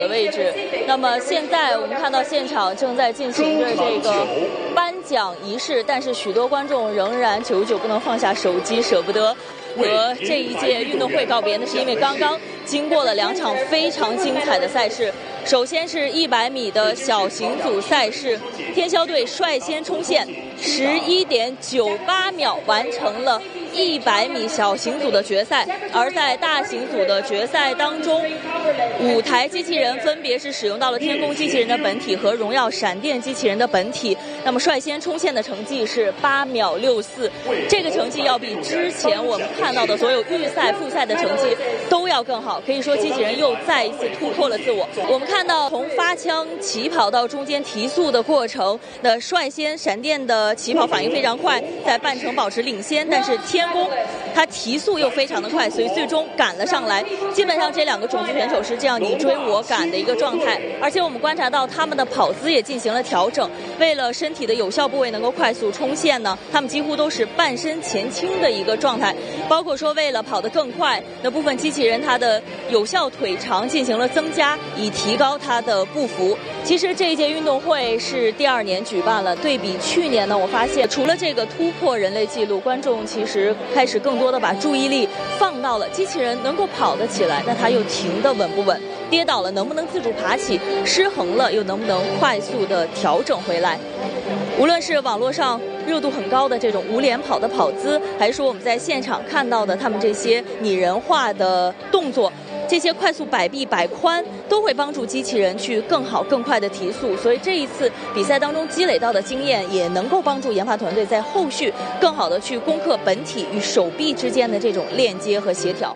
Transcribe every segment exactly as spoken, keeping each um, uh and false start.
的位置。那么现在我们看到现场正在进行着这个颁奖仪式，但是许多观众仍然久久不能放下手机，舍不得和这一届运动会告别，那是因为刚刚经过了两场非常精彩的赛事。首先是一百米的小型组赛事，天霄队率先冲线，十一点九八秒完成了一百米小型组的决赛。而在大型组的决赛当中，五台机器人分别是使用到了天宫机器人的本体和荣耀闪电机器人的本体。那么率先冲线的成绩是八秒六四，这个成绩要比之前我们看到的所有预赛、复赛的成绩都要更好。可以说，机器人又再一次突破了自我。我们看到从发枪起跑到中间提速的过程，那率先闪电的起跑反应非常快，在半程保持领先，但是天宫它提速又非常的快，所以最终赶了上来。基本上这两个种子选手是这样你追我赶的一个状态，而且我们观察到他们的跑姿也进行了调整，为了身体的有效部位能够快速冲线呢，他们几乎都是半身前倾的一个状态，包括说为了跑得更快，那部分机器人它的有效腿长进行了增加，以提高它的步幅。其实这一届运动会是第二年举办了，对比去年呢，我发现除了这个突破人类纪录，观众其实开始更多的把注意力放到了机器人能够跑得起来，那它又停得稳不稳，跌倒了能不能自主爬起，失衡了又能不能快速的调整回来。无论是网络上热度很高的这种无脸跑的跑姿，还是说我们在现场看到的他们这些拟人化的动作，这些快速摆臂摆髋都会帮助机器人去更好更快的提速，所以这一次比赛当中积累到的经验也能够帮助研发团队在后续更好的去攻克本体与手臂之间的这种链接和协调。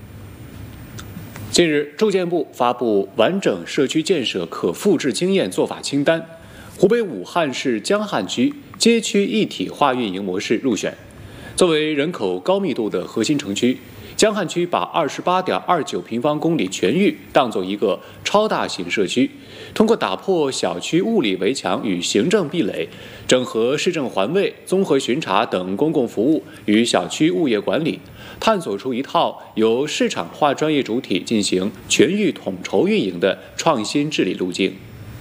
近日，住建部发布完整社区建设可复制经验做法清单，湖北武汉市江汉区街区一体化运营模式入选。作为人口高密度的核心城区，江汉区把二十八点二九平方公里全域当作一个超大型社区，通过打破小区物理围墙与行政壁垒，整合市政环卫、综合巡查等公共服务与小区物业管理，探索出一套由市场化专业主体进行全域统筹运营的创新治理路径。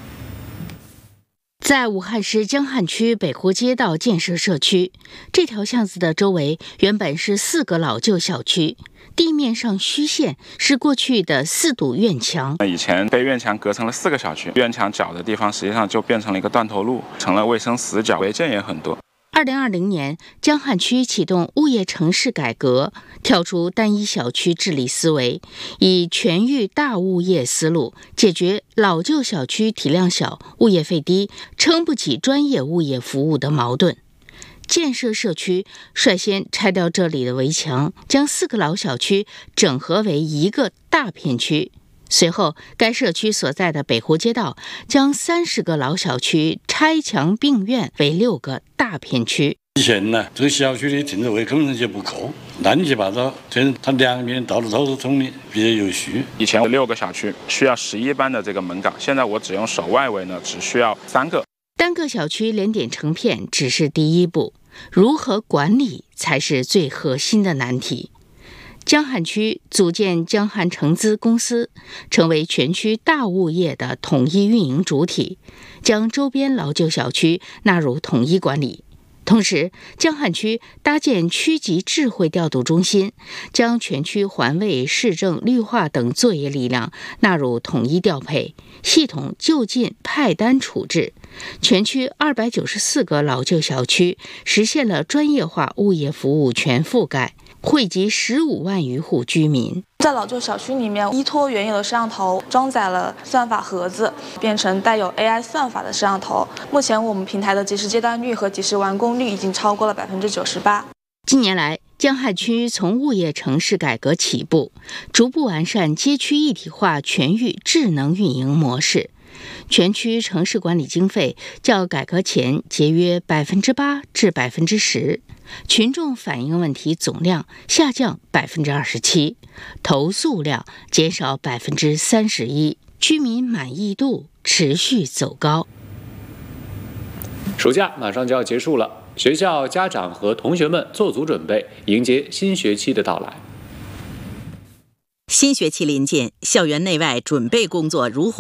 在武汉市江汉区北湖街道建设社区，这条巷子的周围原本是四个老旧小区，地面上虚线是过去的四堵院墙。 以前被院墙隔成了四个小区，院墙角的地方实际上就变成了一个断头路，成了卫生死角，违建也很多。 二零二零年，江汉区启动物业城市改革，跳出单一小区治理思维，以全域大物业思路解决老旧小区体量小、物业费低、撑不起专业物业服务的矛盾。建设社区率先拆掉这里的围墙，将四个老小区整合为一个大片区。随后，该社区所在的北湖街道将三十个老小区拆墙并院为六个大片区。 以前呢，这个小区的停车位根本就不够，乱七八糟，这它两边道路都是通的，比较有序。 以前六个小区需要十一班的这个门岗，现在我只用守外围呢，只需要三个。 单个小区连点成片只是第一步，如何管理才是最核心的难题。江汉区组建江汉城资公司，成为全区大物业的统一运营主体，将周边老旧小区纳入统一管理。同时，江汉区搭建区级智慧调度中心，将全区环卫、市政、绿化等作业力量纳入统一调配，系统就近派单处置。全区二百九十四个老旧小区实现了专业化物业服务全覆盖，惠及十五万余户居民。 在老旧小区里面，依托原有的摄像头，装载了算法盒子，变成带有 A I 算法的摄像头。目前我们平台的即时接单率和即时完工率已经超过了百分之九十八。 近年来，江汉区从物业城市改革起步，逐步完善街区一体化全域智能运营模式。全区城市管理经费较改革前节约百分之八至百分之十，群众反映问题总量下降百分之二十七，投诉量减少百分之三十一，居民满意度持续走高。 暑假马上就要结束了，学校、家长和同学们做足准备，迎接新学期的到来。 新学期临近，校园内外准备工作如火